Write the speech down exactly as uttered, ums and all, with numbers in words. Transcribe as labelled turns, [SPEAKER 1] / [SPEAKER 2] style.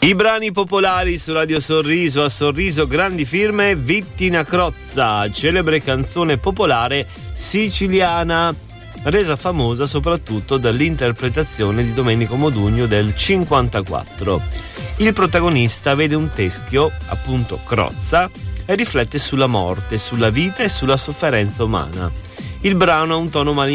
[SPEAKER 1] I brani popolari su Radio Sorriso. A Sorriso grandi firme: Vittina Crozza, celebre canzone popolare siciliana, resa famosa soprattutto dall'interpretazione di Domenico Modugno del cinquantaquattro. Il protagonista vede un teschio, appunto Crozza, e riflette sulla morte, sulla vita e sulla sofferenza umana. Il brano ha un tono